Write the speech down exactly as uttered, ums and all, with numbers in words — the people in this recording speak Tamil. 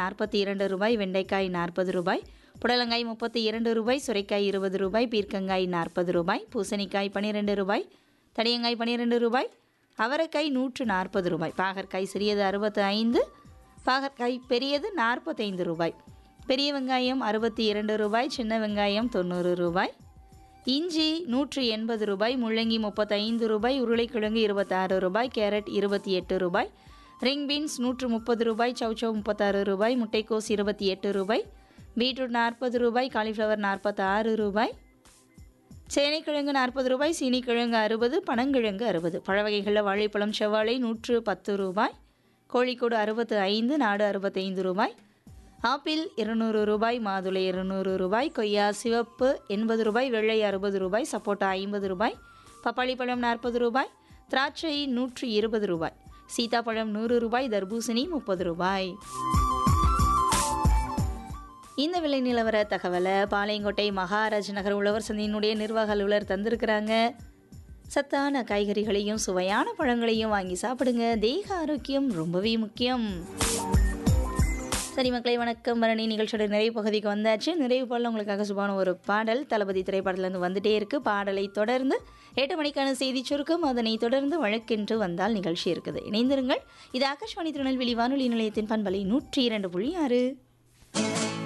நாற்பத்தி இரண்டு ரூபாய், வெண்டைக்காய் நாற்பது ரூபாய், புடலங்காய் முப்பத்தி இரண்டு ரூபாய், சுரைக்காய் இருபது ரூபாய், பீர்க்கங்காய் நாற்பது ரூபாய், பூசணிக்காய் பன்னிரெண்டு ரூபாய், தடியங்காய் பன்னிரெண்டு ரூபாய், அவரைக்காய் நூற்று நாற்பது ரூபாய், பாகற்காய் சிறியது அறுபத்து ஐந்து, பாகற்காய் பெரியது நாற்பத்தைந்து ரூபாய், பெரிய வெங்காயம் அறுபத்தி இரண்டு ரூபாய், சின்ன வெங்காயம் தொண்ணூறு ரூபாய், இஞ்சி நூற்று எண்பது ரூபாய், முள்ளங்கி முப்பத்தைந்து ரூபாய், உருளைக்கிழங்கு இருபத்தாறு ரூபாய், கேரட் இருபத்தி எட்டு ரூபாய், ரிங் பீன்ஸ் நூற்று முப்பது ரூபாய், சௌச்சௌ முப்பத்தாறு ரூபாய், முட்டைக்கோஸ் இருபத்தி எட்டு ரூபாய், பீட்ரூட் நாற்பது ரூபாய், காலிஃப்ளவர் நாற்பத்தாறு ரூபாய், சேனைக்கிழங்கு நாற்பது ரூபாய், சீனிக்கிழங்கு அறுபது, பனங்கிழங்கு அறுபது, பழ வகைகளில் வாழைப்பழம் செவ்வாழை நூற்று பத்து ரூபாய், கோழிக்கோடு அறுபத்து ஐந்து, நாடு அறுபத்தைந்து ரூபாய், ஆப்பிள் இருநூறு ரூபாய், மாதுளை இருநூறு ரூபாய், கொய்யா சிவப்பு எண்பது ரூபாய், வெள்ளை அறுபது ரூபாய், சப்போட்டா ஐம்பது ரூபாய், பப்பாளி பழம் நாற்பது ரூபாய், திராட்சை நூற்று இருபது ரூபாய், சீதாப்பழம் நூறு ரூபாய், தர்பூசணி முப்பது ரூபாய். இந்த விலை நிலவர தகவலை பாளையங்கோட்டை மகாராஜ் நகர் உழவர் சந்தையினுடைய நிர்வாக அலுவலர் தந்திருக்கிறாங்க. சத்தான காய்கறிகளையும் சுவையான பழங்களையும் வாங்கி சாப்பிடுங்க. தேக ஆரோக்கியம் ரொம்பவே முக்கியம். சரி மக்களை, வணக்கம் பரணி நிகழ்ச்சியோட நிறைவு பகுதிக்கு வந்தாச்சு. நிறைவு பாடல உங்களுக்காக சுபான ஒரு பாடல் தளபதி திரைப்படத்துலேருந்து வந்துட்டே இருக்கு. பாடலை தொடர்ந்து எட்டு மணிக்கான செய்தி சுருக்கம், அதனை தொடர்ந்து வழக்கென்று வந்தால் நிகழ்ச்சி இருக்குது. இணைந்திருங்கள். இது ஆகாஷ்வாணி திருநெல்வேலி வானொலி நிலையத்தின் பண்பலை நூற்றி இரண்டு புள்ளி ஆறு.